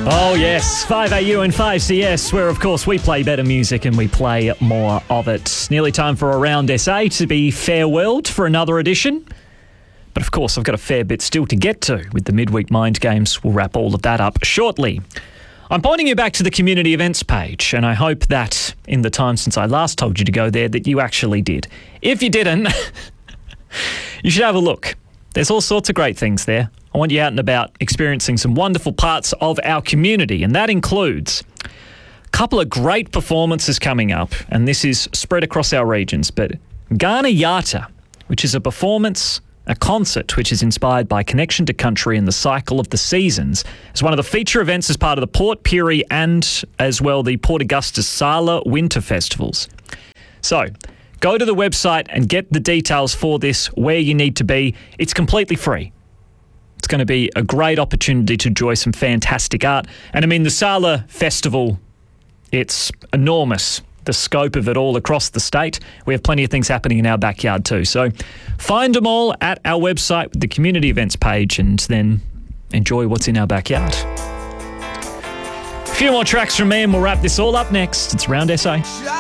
Oh yes, 5AU and 5CS, where of course we play better music and we play more of it. Nearly time for Around SA to be farewelled for another edition. But of course I've got a fair bit still to get to with the midweek mind games. We'll wrap all of that up shortly. I'm pointing you back to the community events page, and I hope that in the time since I last told you to go there that you actually did. If you didn't, you should have a look. There's all sorts of great things there. I want you out and about experiencing some wonderful parts of our community, and that includes a couple of great performances coming up, and this is spread across our regions, but Ghana Yata, which is a concert which is inspired by connection to country and the cycle of the seasons, is one of the feature events as part of the Port Pirie and as well the Port Augusta Sala Winter Festivals. So, go to the website and get the details for this, where you need to be. It's completely free. It's going to be a great opportunity to enjoy some fantastic art. And I mean, the Sala Festival, it's enormous, the scope of it all across the state. We have plenty of things happening in our backyard too. So find them all at our website with the community events page and then enjoy what's in our backyard. A few more tracks from me and we'll wrap this all up next. It's Round SA.